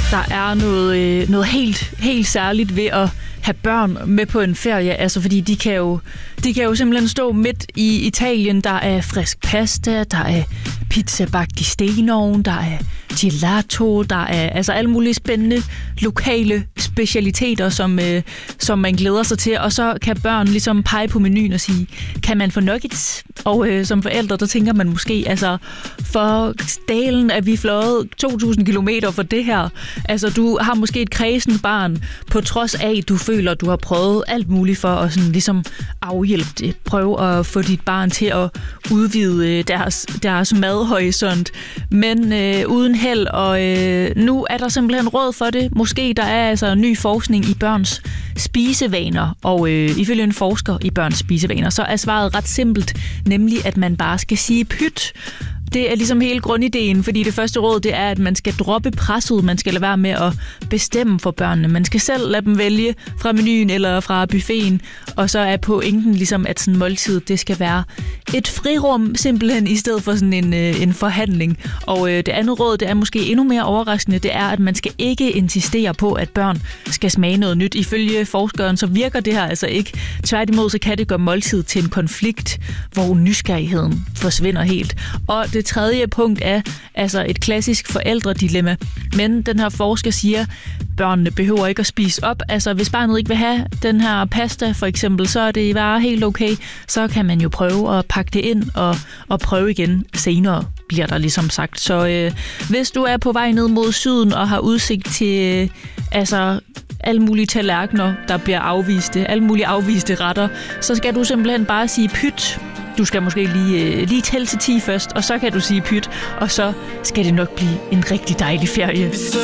Der er noget helt særligt ved at have børn med på en ferie, altså fordi de kan jo simpelthen stå midt i Italien. Der er frisk pasta, der er pizza bagt i stenovn, der er gelato, der er altså alle mulige spændende lokale specialiteter, som man glæder sig til, og så kan børn ligesom pege på menuen og sige, kan man få nuggets? Og som forældre, der tænker man måske, altså for dalen er vi fløjet 2.000 kilometer for det her. Altså du har måske et kræsent barn, på trods af, du føler, at du har prøvet alt muligt for at sådan ligesom afhjælpe det. Prøve at få dit barn til at udvide deres madhorisont, men uden held, og nu er der simpelthen råd for det. Måske der er altså ny forskning i børns spisevaner, og ifølge en forsker i børns spisevaner, så er svaret ret simpelt, nemlig at man bare skal sige pyt. Det er ligesom hele grundideen, fordi det første råd, det er, at man skal droppe presset, man skal lade være med at bestemme for børnene. Man skal selv lade dem vælge fra menuen eller fra buffeten, og så er pointen ligesom, at sådan måltid, det skal være et frirum, simpelthen i stedet for sådan en forhandling. Og det andet råd, det er måske endnu mere overraskende, det er, at man skal ikke insistere på, at børn skal smage noget nyt. Ifølge forskeren, så virker det her altså ikke. Tværtimod, så kan det gøre måltid til en konflikt, hvor nysgerrigheden forsvinder helt. Og det tredje punkt er altså et klassisk forældredilemma, men den her forsker siger, børnene behøver ikke at spise op. Altså hvis barnet ikke vil have den her pasta for eksempel, så er det bare helt okay. Så kan man jo prøve at pakke det ind og prøve igen senere, bliver der ligesom sagt. Så hvis du er på vej ned mod syden og har udsigt til alle mulige tallerkener, der bliver afviste, alle mulige afviste retter, så skal du simpelthen bare sige pyt. Du skal måske lige tælle til 10 først, og så kan du sige pyt, og så skal det nok blive en rigtig dejlig ferie.